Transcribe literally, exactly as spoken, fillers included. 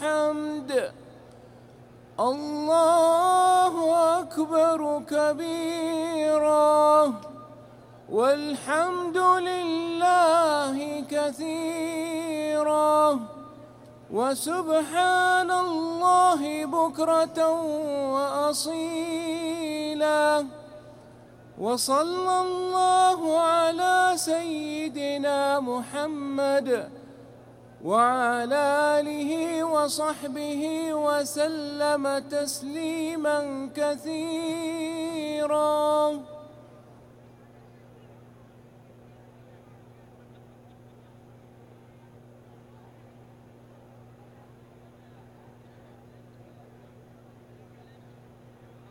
الحمد. الله أكبر كبيرا والحمد لله كثيرا وسبحان الله بكرة وأصيلا. وصلى الله على سيدنا محمد وعلى آله وصحبه وسلم تسليما كثيرا.